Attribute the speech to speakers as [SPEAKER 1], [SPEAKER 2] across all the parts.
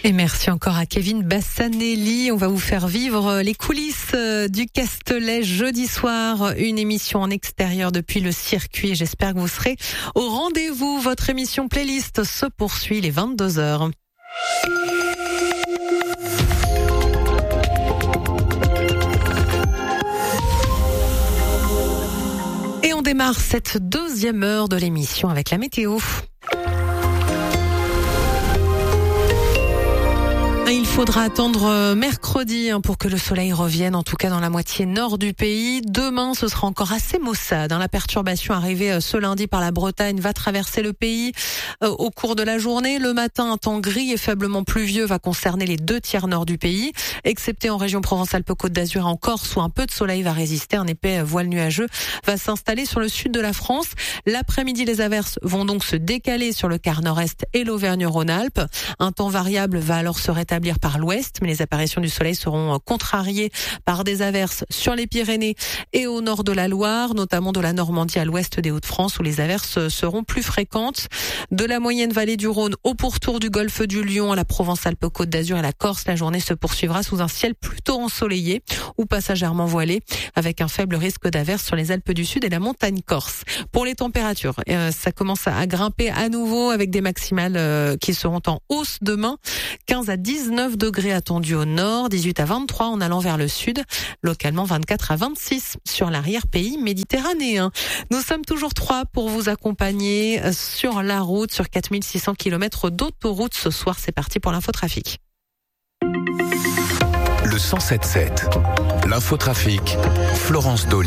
[SPEAKER 1] Et merci encore à Kevin Bassanelli. On va vous faire vivre les coulisses du Castelet jeudi soir. Une émission en extérieur depuis le circuit. J'espère que vous serez au rendez-vous. Votre émission playlist se poursuit les 22h. Et on démarre cette deuxième heure de l'émission avec la météo. Il faudra attendre mercredi pour que le soleil revienne, en tout cas dans la moitié nord du pays. Demain, ce sera encore assez maussade. La perturbation arrivée ce lundi par la Bretagne va traverser le pays au cours de la journée. Le matin, un temps gris et faiblement pluvieux va concerner les 2 tiers nord du pays, excepté en région Provence-Alpes-Côte d'Azur et en Corse où un peu de soleil va résister. Un épais voile nuageux va s'installer sur le sud de la France. L'après-midi, les averses vont donc se décaler sur le quart nord-est et l'Auvergne-Rhône-Alpes. Un temps variable va alors se rétablir par l'ouest, mais les apparitions du soleil seront contrariées par des averses sur les Pyrénées et au nord de la Loire, notamment de la Normandie à l'ouest des Hauts-de-France où les averses seront plus fréquentes. De la moyenne vallée du Rhône au pourtour du golfe du Lion à la Provence-Alpes-Côte d'Azur et la Corse, la journée se poursuivra sous un ciel plutôt ensoleillé ou passagèrement voilé, avec un faible risque d'averses sur les Alpes du Sud et la montagne corse. Pour les températures, ça commence à grimper à nouveau avec des maximales qui seront en hausse demain. 15 à 19 degrés attendus au nord, 18 à 23 en allant vers le sud, localement 24 à 26 sur l'arrière-pays méditerranéen. Nous sommes toujours 3 pour vous accompagner sur la route, sur 4600 km d'autoroute ce soir. C'est parti pour l'infotrafic.
[SPEAKER 2] Le 107.7, l'infotrafic, Florence Dolly.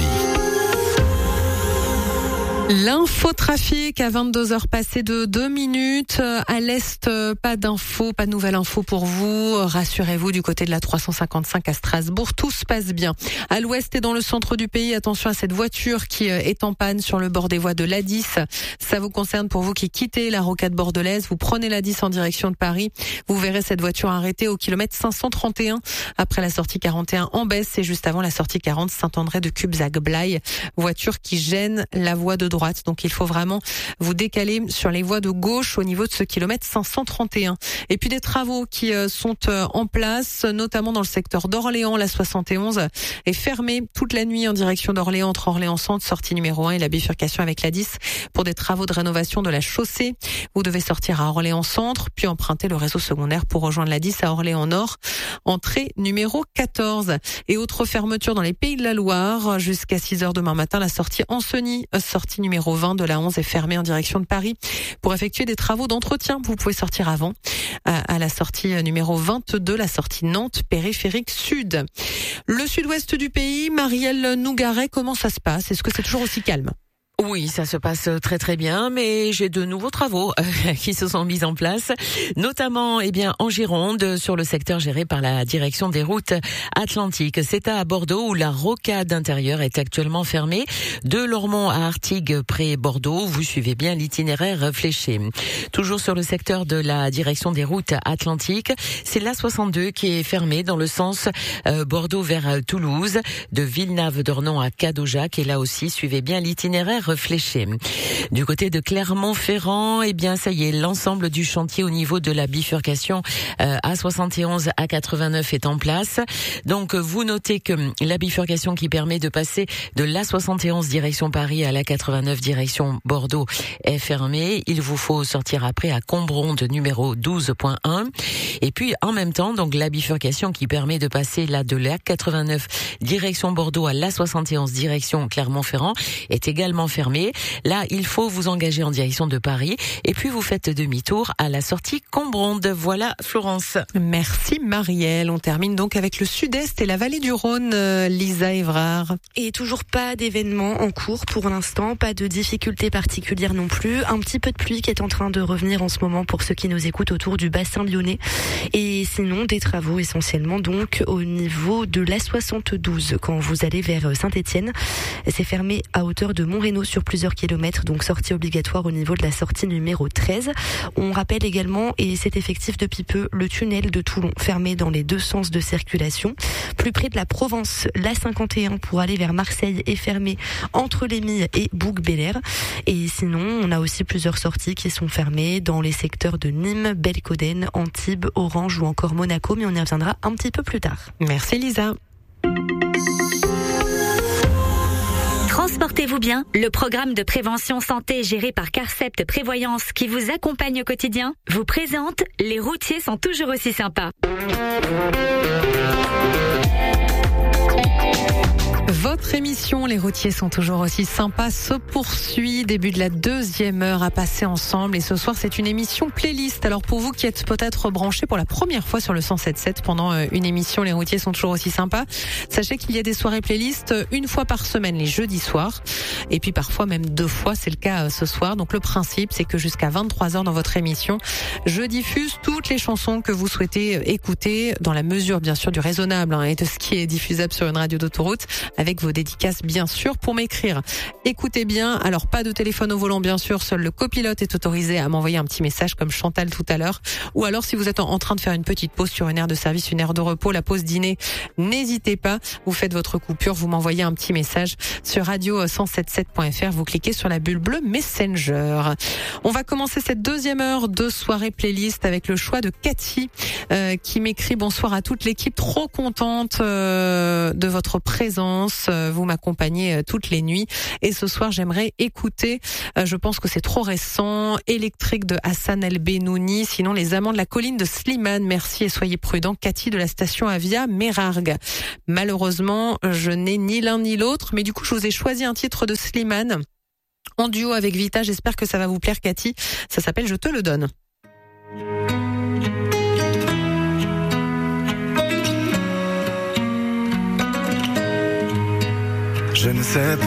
[SPEAKER 1] L'infotrafic à 22h passées de 2 minutes. À l'est, pas d'infos, pas de nouvelles infos pour vous. Rassurez-vous, du côté de la 355 à Strasbourg, tout se passe bien. À l'ouest et dans le centre du pays, attention à cette voiture qui est en panne sur le bord des voies de l'A10. Ça vous concerne pour vous qui quittez la rocade bordelaise. Vous prenez l'A10 en direction de Paris. Vous verrez cette voiture arrêtée au kilomètre 531 après la sortie 41 en baisse et juste avant la sortie 40 Saint-André de Cubzac-Blaye. Voiture qui gêne la voie de droite. Donc il faut vraiment vous décaler sur les voies de gauche au niveau de ce kilomètre 531. Et puis des travaux qui sont en place, notamment dans le secteur d'Orléans. La 71 est fermée toute la nuit en direction d'Orléans, entre Orléans Centre, sortie numéro 1 et la bifurcation avec la 10 pour des travaux de rénovation de la chaussée. Vous devez sortir à Orléans Centre, puis emprunter le réseau secondaire pour rejoindre la 10 à Orléans Nord, entrée numéro 14. Et autre fermeture dans les Pays de la Loire, jusqu'à 6h demain matin, la sortie Ancenis, sortie numéro 20 de la 11 est fermée en direction de Paris pour effectuer des travaux d'entretien. Vous pouvez sortir avant à la sortie numéro 22, la sortie Nantes, périphérique sud. Le sud-ouest du pays, Marielle Nougaret, comment ça se passe? Est-ce que c'est toujours aussi calme?
[SPEAKER 3] Oui, ça se passe très très bien, mais j'ai de nouveaux travaux qui se sont mis en place, notamment en Gironde, sur le secteur géré par la direction des routes atlantiques. C'est à Bordeaux où la rocade intérieure est actuellement fermée. De Lormont à Artigues, près Bordeaux, vous suivez bien l'itinéraire fléché. Toujours sur le secteur de la direction des routes atlantiques, c'est l'A62 qui est fermée dans le sens Bordeaux vers Toulouse, de Villeneuve-d'Ornon à Cadojac, et là aussi, suivez bien l'itinéraire fléché. Du côté de Clermont-Ferrand, ça y est, l'ensemble du chantier au niveau de la bifurcation A71 à 89 est en place. Donc vous notez que la bifurcation qui permet de passer de l'A71 direction Paris à l'A89 direction Bordeaux est fermée. Il vous faut sortir après à Combronde numéro 12.1. Et puis en même temps, donc la bifurcation qui permet de passer là de l'A89 direction Bordeaux à l'A71 direction Clermont-Ferrand est également fermé. Là, il faut vous engager en direction de Paris et puis vous faites demi-tour à la sortie Combronde. Voilà, Florence.
[SPEAKER 1] Merci Marielle. On termine donc avec le sud-est et la vallée du Rhône, Lisa Évrard.
[SPEAKER 4] Et toujours pas d'événements en cours pour l'instant, pas de difficultés particulières non plus. Un petit peu de pluie qui est en train de revenir en ce moment pour ceux qui nous écoutent autour du bassin lyonnais. Et sinon, des travaux essentiellement donc au niveau de l'A72 quand vous allez vers Saint-Étienne. C'est fermé à hauteur de Montrénaud sur plusieurs kilomètres, donc sortie obligatoire au niveau de la sortie numéro 13. On rappelle également, et c'est effectif depuis peu, le tunnel de Toulon fermé dans les deux sens de circulation. Plus près de la Provence, l'A51 pour aller vers Marseille est fermé entre les Milles et Bouc-Bélair. Et sinon, on a aussi plusieurs sorties qui sont fermées dans les secteurs de Nîmes, Belcoden, Antibes, Orange ou encore Monaco, mais on y reviendra un petit peu plus tard.
[SPEAKER 1] Merci Lisa.
[SPEAKER 5] Transportez-vous bien, le programme de prévention santé géré par Carcept Prévoyance qui vous accompagne au quotidien vous présente Les routiers sont toujours aussi sympas.
[SPEAKER 1] Votre émission, Les routiers sont toujours aussi sympas, se poursuit. Début de la deuxième heure à passer ensemble. Et ce soir, c'est une émission playlist. Alors pour vous qui êtes peut-être branchés pour la première fois sur le 107.7 pendant une émission, Les routiers sont toujours aussi sympas, sachez qu'il y a des soirées playlists une fois par semaine, les jeudis soirs. Et puis parfois même 2 fois, c'est le cas ce soir. Donc le principe, c'est que jusqu'à 23h dans votre émission, je diffuse toutes les chansons que vous souhaitez écouter, dans la mesure bien sûr du raisonnable et de ce qui est diffusable sur une radio d'autoroute, avec vos dédicaces bien sûr. Pour m'écrire, écoutez bien, alors pas de téléphone au volant bien sûr, seul le copilote est autorisé à m'envoyer un petit message comme Chantal tout à l'heure, ou alors si vous êtes en train de faire une petite pause sur une aire de service, une aire de repos, la pause dîner, n'hésitez pas, vous faites votre coupure, vous m'envoyez un petit message sur radio177.fr, vous cliquez sur la bulle bleue Messenger. On va commencer cette deuxième heure de soirée playlist avec le choix de Cathy qui m'écrit: bonsoir à toute l'équipe, trop contente de votre présence. Vous m'accompagnez toutes les nuits et ce soir j'aimerais écouter, je pense que c'est trop récent, Électrique de Hassan El Benouni, sinon Les Amants de la colline de Slimane. Merci et soyez prudents. Cathy de la station Avia Mérargues. Malheureusement, je n'ai ni l'un ni l'autre, mais du coup je vous ai choisi un titre de Slimane en duo avec Vita. J'espère que ça va vous plaire Cathy. Ça s'appelle Je te le donne.
[SPEAKER 6] Je ne sais pas.